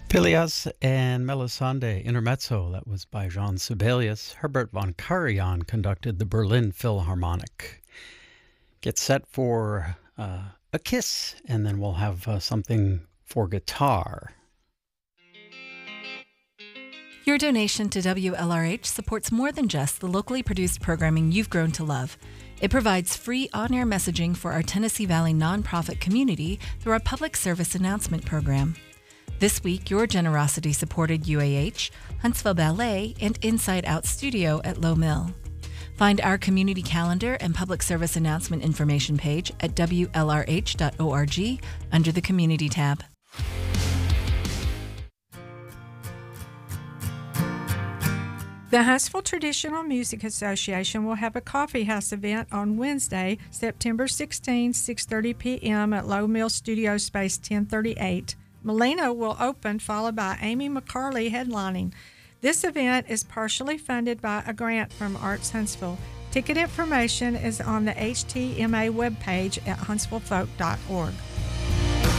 Phileas and Melisande Intermezzo, that was by Jean Sibelius. Herbert von Karajan conducted the Berlin Philharmonic. Get set for a kiss, and then we'll have something for guitar. Your donation to WLRH supports more than just the locally produced programming you've grown to love. It provides free on-air messaging for our Tennessee Valley nonprofit community through our public service announcement program. This week, your generosity supported UAH, Huntsville Ballet, and Inside Out Studio at Low Mill. Find our community calendar and public service announcement information page at WLRH.org under the Community tab. The Huntsville Traditional Music Association will have a coffee house event on Wednesday, September 16, 6:30 p.m. at Low Mill Studio Space 1038. Melina will open, followed by Amy McCarley headlining. This event is partially funded by a grant from Arts Huntsville. Ticket information is on the HTMA webpage at huntsvillefolk.org.